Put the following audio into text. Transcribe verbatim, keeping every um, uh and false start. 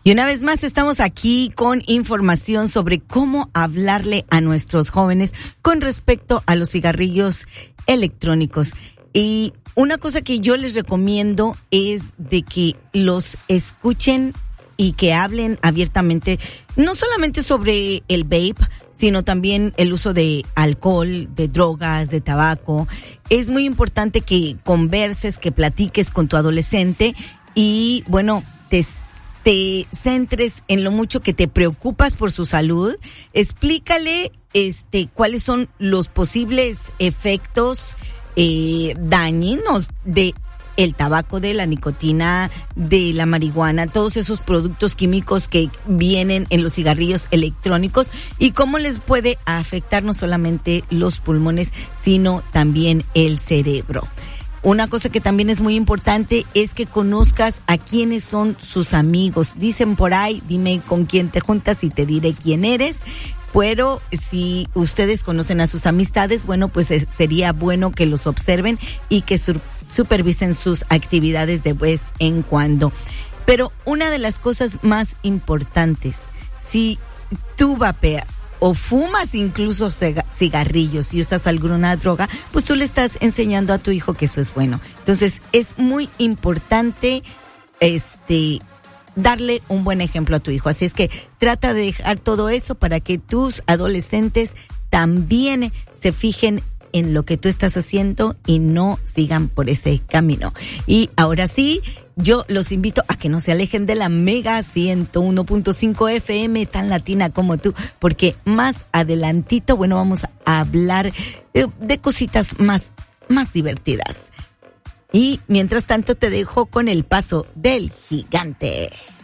Y una vez más estamos aquí con información sobre cómo hablarle a nuestros jóvenes con respecto a los cigarrillos electrónicos. Y una cosa que yo les recomiendo es de que los escuchen y que hablen abiertamente, no solamente sobre el vape, sino también el uso de alcohol, de drogas, de tabaco. Es muy importante que converses, que platiques con tu adolescente y, bueno, te te centres en lo mucho que te preocupas por su salud. Explícale este cuáles son los posibles efectos eh, dañinos de el tabaco, de la nicotina, de la marihuana, todos esos productos químicos que vienen en los cigarrillos electrónicos y cómo les puede afectar no solamente los pulmones, sino también el cerebro. Una cosa que también es muy importante es que conozcas a quiénes son sus amigos. Dicen por ahí, dime con quién te juntas y te diré quién eres. Pero si ustedes conocen a sus amistades, bueno, pues es, sería bueno que los observen y que sur, supervisen sus actividades de vez en cuando. Pero una de las cosas más importantes, si tú vapeas o fumas incluso cigarrillos y usas alguna droga, pues tú le estás enseñando a tu hijo que eso es bueno. Entonces, es muy importante este darle un buen ejemplo a tu hijo. Así es que trata de dejar todo eso para que tus adolescentes también se fijen en lo que tú estás haciendo y no sigan por ese camino. Y ahora sí, yo los invito a que no se alejen de la Mega ciento uno punto cinco F M, tan latina como tú, porque más adelantito, bueno, vamos a hablar de, de cositas más, más divertidas. Y mientras tanto te dejo con el paso del gigante.